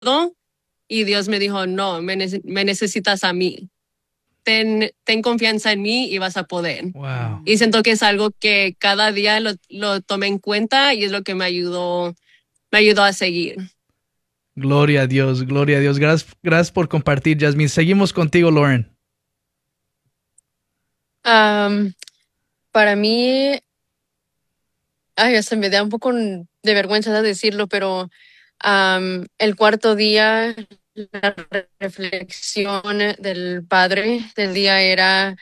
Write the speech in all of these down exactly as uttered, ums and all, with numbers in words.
y Dios me dijo, no, me, nece- me necesitas a mí. Ten, ten confianza en mí y vas a poder. Wow. Y siento que es algo que cada día lo, lo tomé en cuenta y es lo que me ayudó, me ayudó a seguir. Gloria a Dios, gloria a Dios. Gracias, gracias por compartir, Jasmine. Seguimos contigo, Lauren. Am, para mí, ay, hasta me da un poco de vergüenza de decirlo, pero am, el cuarto día, la reflexión del padre del día era,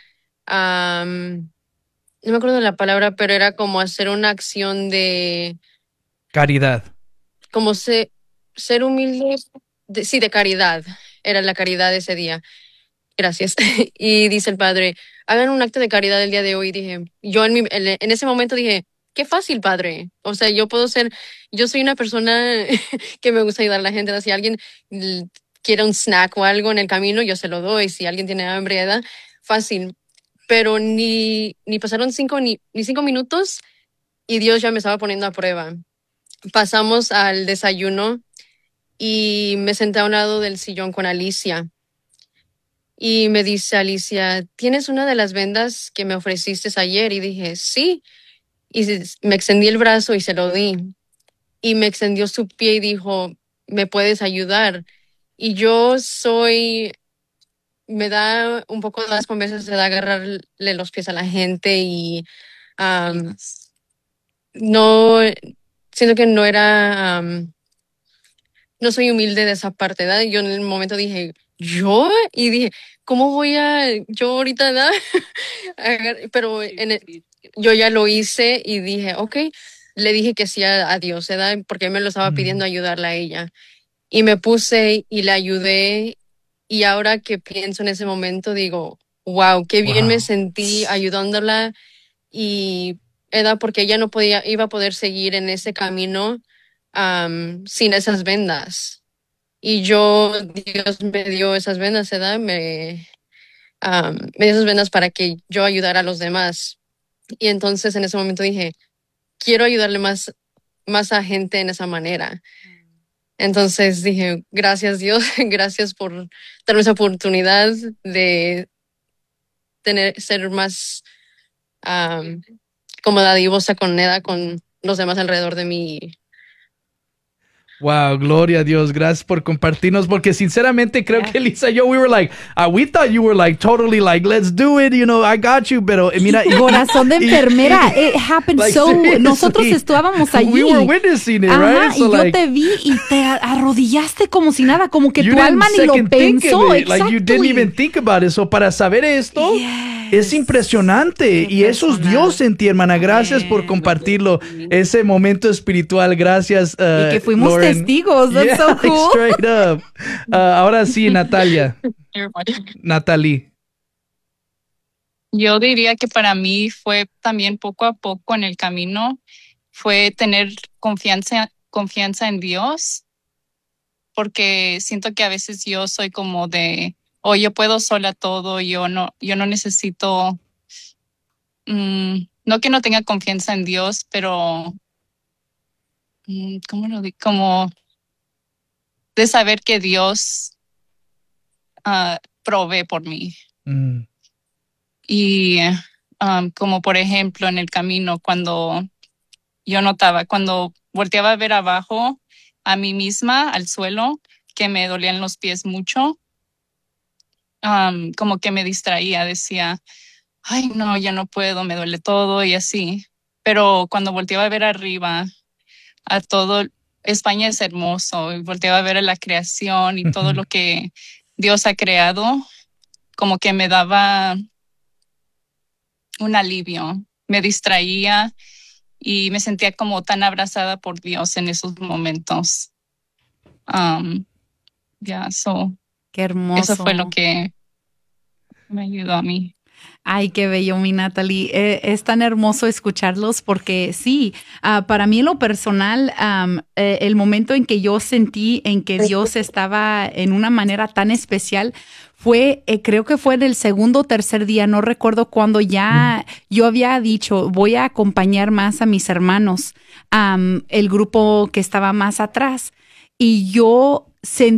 am, no me acuerdo de la palabra, pero era como hacer una acción de, Caridad. como se, ser humilde, de- sí, de caridad, era la caridad ese día. Gracias. Y dice el padre, hagan un acto de caridad el día de hoy. Dije, yo en, mi, en, en ese momento dije, qué fácil, padre. O sea, yo puedo ser, yo soy una persona que me gusta ayudar a la gente. Si alguien l- quiere un snack o algo en el camino, yo se lo doy. Si alguien tiene hambre, ¿verdad? Fácil. Pero ni, ni pasaron cinco, ni, ni cinco minutos y Dios ya me estaba poniendo a prueba. Pasamos al desayuno y me senté a un lado del sillón con Alicia. Y me dice Alicia, ¿tienes una de las vendas que me ofreciste ayer? Y dije, sí. Y se- me extendí el brazo y se lo di. Y me extendió su pie y dijo, ¿me puedes ayudar? Y yo soy, me da un poco de asco a veces de agarrarle los pies a la gente y am, no, siento que no era, am, no soy humilde de esa parte, ¿verdad? Yo en el momento dije, ¿yo? Y dije, ¿cómo voy a, yo ahorita, ¿verdad? Agar- Pero en el- yo ya lo hice y dije, ok, le dije que sí a, a Dios, ¿verdad? Porque él me lo estaba Mm. pidiendo ayudarla a ella. Y me puse y la ayudé. Y ahora que pienso en ese momento, digo, wow, qué bien me Wow. sentí ayudándola. Y era porque ella no podía, iba a poder seguir en ese camino am, sin esas vendas. Y yo, Dios me dio esas vendas, ¿verdad? Me, am, me dio esas vendas para que yo ayudara a los demás. Y entonces en ese momento dije, quiero ayudarle más, más a gente en esa manera. Entonces dije, gracias Dios, gracias por darme esa oportunidad de tener, ser más um, como dadivosa con Neda, con los demás alrededor de mí. Wow, gloria a Dios. Gracias por compartirnos, porque sinceramente creo Yeah. que Lisa y yo, we were like, uh, we thought you were like totally like, let's do it, you know, I got you, pero eh, mira. y- Corazón de y- enfermera. y- It happened like, so. seriously. Nosotros estábamos allí. We were witnessing it, Ajá, right? y So yo like, te vi y te arrodillaste como si nada, como que you tu didn't alma ni lo second think pensó. of it. Like you didn't Exactly. even think about it. So para saber esto, es impresionante. Qué Y eso es personal. Dios en ti, hermana. Gracias por Amén. compartirlo. Ese momento espiritual. Gracias, uh, Y que fuimos Lauren. testigos. That's Yeah, so like, cool. straight up. Uh, ahora sí, Natalia. Natalie. Yo diría que para mí fue también poco a poco en el camino, fue tener confianza, confianza en Dios, porque siento que a veces yo soy como de, o yo puedo sola todo, yo no, yo no necesito, mm, no que no tenga confianza en Dios, pero, mm, ¿cómo lo digo? Como de saber que Dios ah, provee por mí. Mm. Y um, como por ejemplo en el camino, cuando yo notaba, cuando volteaba a ver abajo a mí misma, al suelo, que me dolían los pies mucho, um, como que me distraía, decía, ay, no, ya no puedo, me duele todo y así. Pero cuando volteaba a ver arriba, a todo, España es hermoso, y volteaba a ver a la creación y todo lo que Dios ha creado, como que me daba un alivio, me distraía y me sentía como tan abrazada por Dios en esos momentos. Um, yeah, so, Qué hermoso. eso fue lo que me ayudó a mí. Ay, qué bello, mi Natalie. Eh, es tan hermoso escucharlos porque sí, uh, para mí en lo personal, um, eh, el momento en que yo sentí en que Dios estaba en una manera tan especial fue, eh, creo que fue en el segundo o tercer día, no recuerdo cuándo ya yo había dicho, voy a acompañar más a mis hermanos, um, el grupo que estaba más atrás. y yo sentí